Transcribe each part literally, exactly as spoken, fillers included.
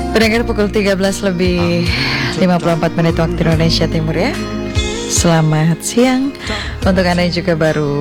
Pendengar pukul tiga belas lebih lima puluh empat menit waktu Indonesia Timur ya. Selamat siang untuk Anda yang juga baru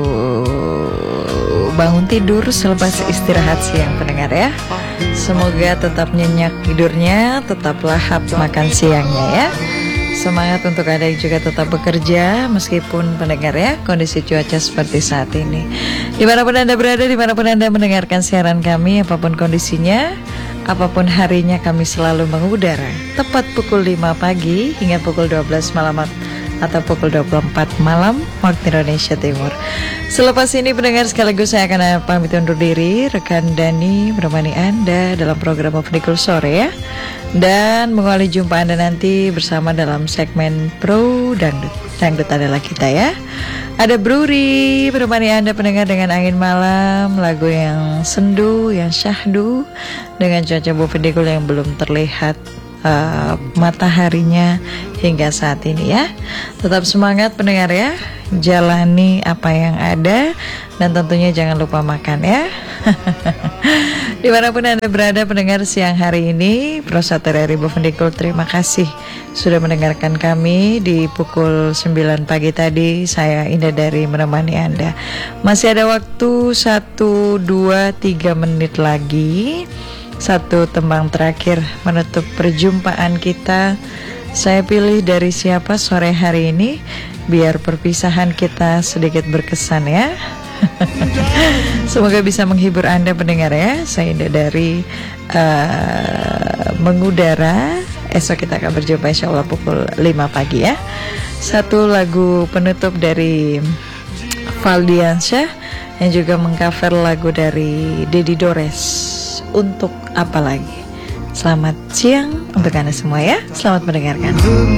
bangun tidur selepas istirahat siang pendengar ya. Semoga tetap nyenyak tidurnya, tetap lahap makan siangnya ya. Semangat untuk Anda yang juga tetap bekerja meskipun pendengar ya kondisi cuaca seperti saat ini. Dimanapun Anda berada, dimanapun Anda mendengarkan siaran kami, apapun kondisinya, apapun harinya, kami selalu mengudara tepat pukul lima pagi hingga pukul dua belas malam atau pukul dua puluh empat malam waktu Indonesia Timur. Selepas ini pendengar sekaligus saya akan pamit undur diri. Rekan Dani menemani Anda dalam program Openikul Sore ya. Dan mengawali jumpa Anda nanti bersama dalam segmen Pro Dangdut. Dangdut adalah kita ya. Ada Bruri menemani Anda pendengar dengan angin malam, lagu yang sendu, yang syahdu, dengan cuaca Bovendigul yang belum terlihat uh, mataharinya hingga saat ini ya. Tetap semangat pendengar ya, jalani apa yang ada, dan tentunya jangan lupa makan ya. Dimanapun Anda berada pendengar siang hari ini, Prosater R I Bovendigul terima kasih sudah mendengarkan kami di pukul sembilan pagi tadi. Saya Indah Dari menemani Anda. Masih ada waktu satu, dua, tiga menit lagi. Satu tembang terakhir menutup perjumpaan kita. Saya pilih dari siapa sore hari ini, biar perpisahan kita sedikit berkesan ya. Semoga bisa menghibur Anda pendengar ya. Saya Indah Dari uh, mengudara. Esok kita akan berjumpa insya Allah pukul lima pagi ya. Satu lagu penutup dari Valdiansyah yang juga mengcover lagu dari Dedi Dores, Untuk Apa Lagi. Selamat siang untuk Anda semua ya. Selamat mendengarkan.